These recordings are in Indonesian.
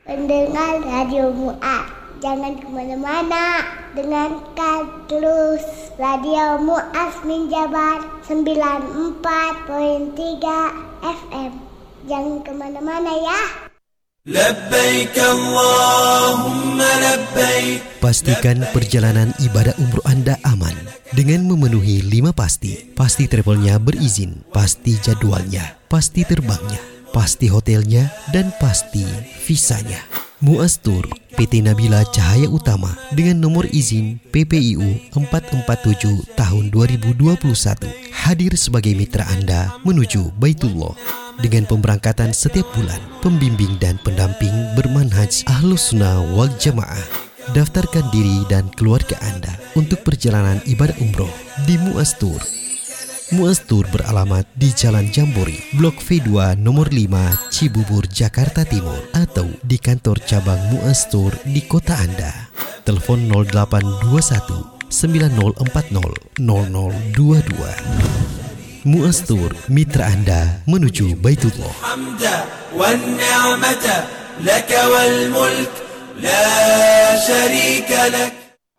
Pendengar Radio Mu'ad, jangan kemana-mana. Dengarkan terus Radio Mu'ad Minjabar 94.3 FM. Jangan kemana-mana ya. Labbaik Allahumma labbaik. Pastikan perjalanan ibadah umroh Anda aman dengan memenuhi 5 pasti. Pasti travelnya berizin, pasti jadwalnya, pasti terbangnya, pasti hotelnya, dan pasti visanya. Mu'az Tour PT Nabila Cahaya Utama dengan nomor izin PPIU 447 tahun 2021 hadir sebagai mitra Anda menuju Baitullah. Dengan pemberangkatan setiap bulan, pembimbing dan pendamping bermanhaj Ahlus Sunnah wal Jamaah. Daftarkan diri dan keluarga Anda untuk perjalanan ibadah umroh di Mu'az Tour. Mu'az Tour beralamat di Jalan Jambori, Blok V2 nomor 5, Cibubur, Jakarta Timur, atau di kantor cabang Mu'az Tour di kota Anda. Telepon 0821 9040 0022. Mu'az Tour, mitra Anda menuju Baitullah. Hamda wan ni'mata laka wal mulk la syarika lak.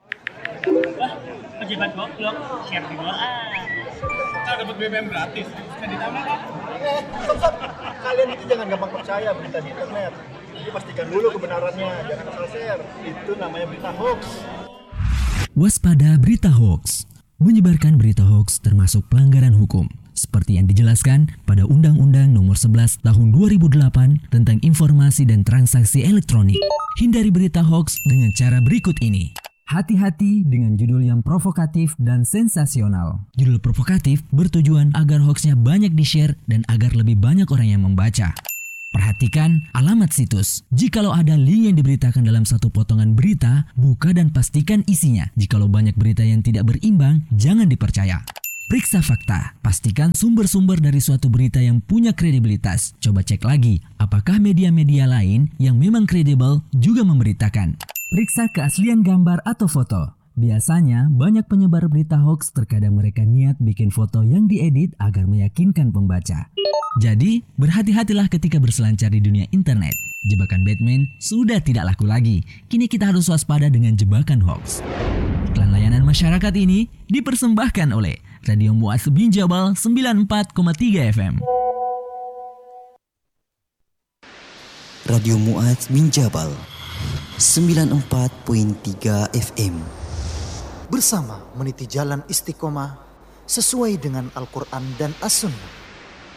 Pejabat goblok, share di doa. Kita dapat BBM gratis. Bisa ditambah. Sob, kalian itu jangan gampang percaya berita di internet. Jadi pastikan dulu kebenarannya, jangan asal share. Itu namanya berita hoax. Waspada berita hoax. Menyebarkan berita hoax termasuk pelanggaran hukum, seperti yang dijelaskan pada Undang-Undang Nomor 11 Tahun 2008 tentang Informasi dan Transaksi Elektronik. Hindari berita hoax dengan cara berikut ini. Hati-hati dengan judul yang provokatif dan sensasional. Judul provokatif bertujuan agar hoaxnya banyak di-share dan agar lebih banyak orang yang membaca. Perhatikan alamat situs. Jikalau ada link yang diberitakan dalam satu potongan berita, buka dan pastikan isinya. Jikalau banyak berita yang tidak berimbang, jangan dipercaya. Periksa fakta. Pastikan sumber-sumber dari suatu berita yang punya kredibilitas. Coba cek lagi, apakah media-media lain yang memang kredibel juga memberitakan. Periksa keaslian gambar atau foto. Biasanya, banyak penyebar berita hoax terkadang mereka niat bikin foto yang diedit agar meyakinkan pembaca. Jadi, berhati-hatilah ketika berselancar di dunia internet. Jebakan Batman sudah tidak laku lagi. Kini kita harus waspada dengan jebakan hoax. Iklan layanan masyarakat ini dipersembahkan oleh Radio Mu'az Minjabal 94,3 FM. Radio Mu'az Minjabal 94.3 FM. Bersama meniti jalan istiqomah sesuai dengan Al-Quran dan As-Sunnah.